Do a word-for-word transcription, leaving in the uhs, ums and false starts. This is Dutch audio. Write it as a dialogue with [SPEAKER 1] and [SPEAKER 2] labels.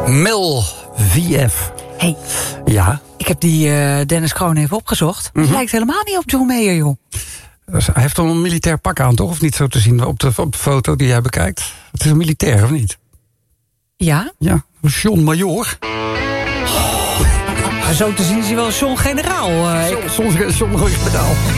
[SPEAKER 1] Mel V F.
[SPEAKER 2] Hey,
[SPEAKER 1] Ja.
[SPEAKER 2] ik heb die uh, Dennis Kroon even opgezocht.
[SPEAKER 1] Mm-hmm.
[SPEAKER 2] Hij lijkt helemaal niet op John Mayer, joh.
[SPEAKER 1] Dus hij heeft dan een militair pak aan, toch? Of niet zo te zien op de, op de foto die jij bekijkt? Het is een militair, of niet?
[SPEAKER 2] Ja?
[SPEAKER 1] Ja, John Major.
[SPEAKER 2] Zo te zien is hij wel John Generaal. Uh,
[SPEAKER 1] Soms John Generaal.